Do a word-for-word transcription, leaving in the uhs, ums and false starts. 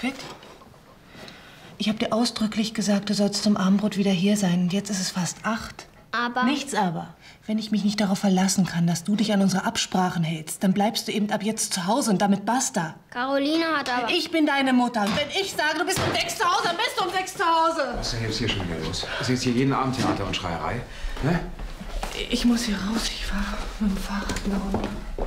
Manfred? Ich habe dir ausdrücklich gesagt, du sollst zum Abendbrot wieder hier sein. Und jetzt ist es fast acht. Aber... Nichts aber. Wenn ich mich nicht darauf verlassen kann, dass du dich an unsere Absprachen hältst, dann bleibst du eben ab jetzt zu Hause und damit basta. Caroline hat aber... Ich bin deine Mutter. Und wenn ich sage, du bist um sechs zu Hause, dann bist du um sechs zu Hause. Was ist denn jetzt hier schon wieder los? Ist jetzt hier jeden Abend Theater und Schreierei? Ne? Ich muss hier raus. Ich fahre mit dem Fahrrad nach unten.